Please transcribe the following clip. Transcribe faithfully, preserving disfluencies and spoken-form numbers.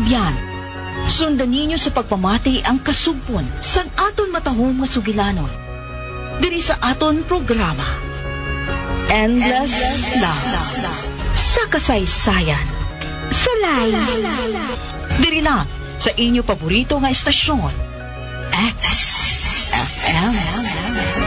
kaagyan. Sundan ninyo sa pagpamati ang kasugpon sang aton matahom nga sugilanon. Diri sa aton programa, Endless, Endless Love, Love, Love. Sa kasaysayan. Salay. Diri lang sa inyo paborito nga estasyon, X F M.